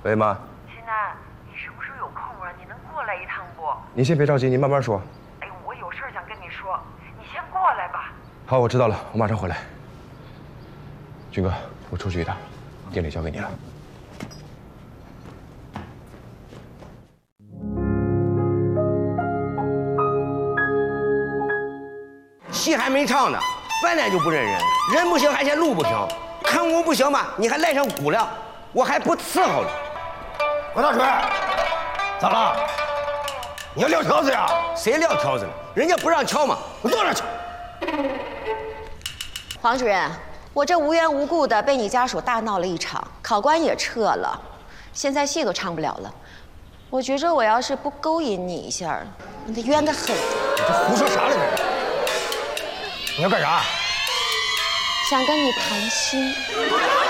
喂，妈。 秦南，你什么时候有空啊？你能过来一趟不？ 你先别着急，你慢慢说。 哎，我有事想跟你说，你先过来吧。 好，我知道了，我马上回来。军哥，我出去一趟，店里交给你了。 戏还没唱呢，饭点就不认人，人不行还嫌路不行，看我不行吧，你还赖上骨了，我还不伺候了。 王大水，咋了？你要撂挑子呀？ 谁撂挑子了？人家不让敲嘛，我坐那去。 黄主任，我这无缘无故的被你家属大闹了一场，考官也撤了，现在戏都唱不了了。我觉着我要是不勾引你一下，你得冤得很。 你这胡说啥呢？这是？你要干啥？ 想跟你谈心。